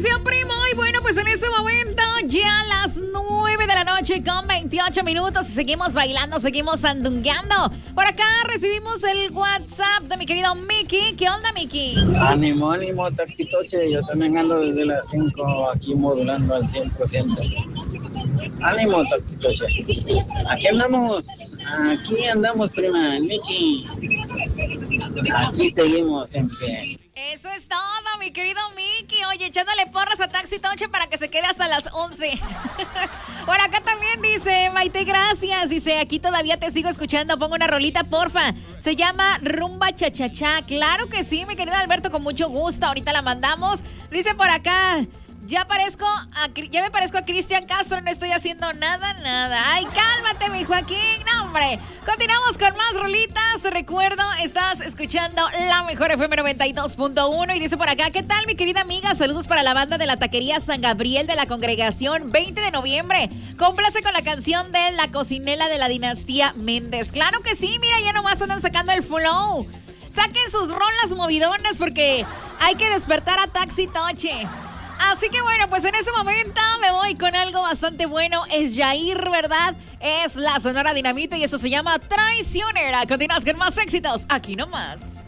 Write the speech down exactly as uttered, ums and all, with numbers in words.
bendición, primo. Y bueno, pues en este momento, ya a las nueve de la noche con veintiocho minutos. Seguimos bailando, seguimos sandungueando. Por acá recibimos el WhatsApp de mi querido Mickey. ¿Qué onda, Mickey? Ánimo, ánimo, Taxitoche. Yo también ando desde las cinco aquí modulando al cien por ciento. Ánimo, Taxitoche. Aquí andamos, aquí andamos, prima, Mickey. Aquí seguimos siempre. Eso es todo, mi querido Mickey. Oye, echándole porras a Taxi Toche para que se quede hasta las once. Por acá también dice, Maite, gracias. Dice, aquí todavía te sigo escuchando. Pongo una rolita, porfa. Se llama Rumba Chachachá. Claro que sí, mi querido Alberto, con mucho gusto. Ahorita la mandamos. Dice por acá, ya parezco a, ya me parezco a Cristian Castro, no estoy haciendo nada, nada. Ay, cálmate, mi Joaquín, no, hombre. Continuamos con más rolitas. Te recuerdo, estás escuchando la mejor F M noventa y dos punto uno. Y dice por acá, ¿qué tal, mi querida amiga? Saludos para la banda de la taquería San Gabriel de la congregación veinte de noviembre. Complace con la canción de La Cocinela de la dinastía Méndez. Claro que sí, mira, ya nomás andan sacando el flow. Saquen sus rolas movidonas porque hay que despertar a Taxi Toche. Así que bueno, pues en ese momento me voy con algo bastante bueno. Es Yair, ¿verdad? Es la Sonora Dinamita y eso se llama Traicionera. Continúas con más éxitos aquí nomás.